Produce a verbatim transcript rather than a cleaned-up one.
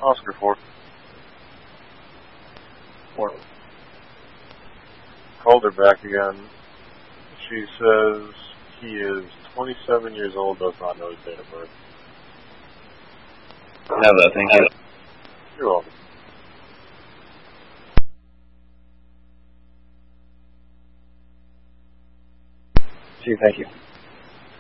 Oscar four. Four. Called her back again. She says he is twenty-seven years old, does not know his date of birth. Have that, thank you. You're welcome. See you, thank you.